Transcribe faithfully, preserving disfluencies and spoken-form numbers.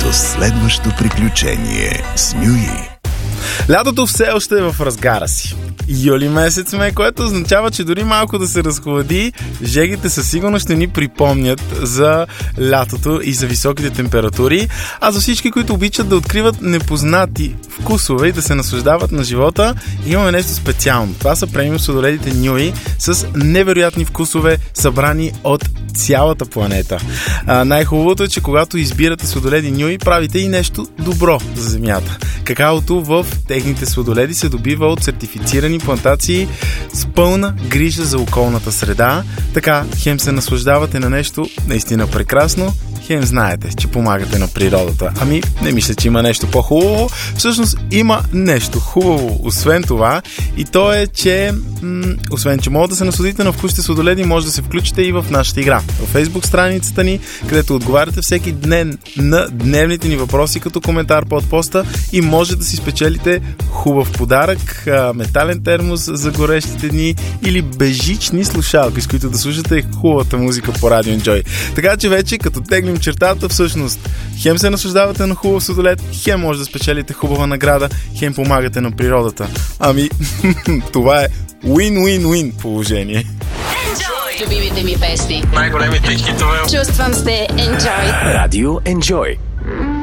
до следващо приключение с Нюи. Лятото все още е в разгара си. Юли месец сме, което означава, че дори малко да се разхлади, жегите със сигурност ще ни припомнят за лятото и за високите температури, а за всички, които обичат да откриват непознати вкусове и да се наслаждават на живота, имаме нещо специално. Това са премиум сладоледите Нюи с невероятни вкусове, събрани от цялата планета. А, най-хубавото е, че когато избирате сладоледи Нюи, правите и нещо добро за земята. Какаото в техните сладоледи се добива от сертифицирани плантации с пълна грижа за околната среда. Така, хем се наслаждавате на нещо наистина прекрасно, хем знаете, че помагате на природата. Ами, не мисля, че има нещо по-хубаво. Всъщност има нещо хубаво, освен това, и то е, че м- освен, че може да се насладите на вкусите сладоледи, може да се включите и в нашата игра. В Facebook страницата ни, където отговаряте всеки ден на дневните ни въпроси като коментар под поста и може да си спечелите хубав подарък, метален термос за горещите дни или бежични слушалки, с които да слушате хубавата музика по Радио Enjoy. Така че вече, като теглим чертата, всъщност хем се наслаждавате на хубав сладолед, хем може да спечелите хубава награда, хем помагате на природата. Ами, това е win-win-win положение. Любимите ми песни. Най-големите хитове. Чувствам се Enjoy. Радио Enjoy.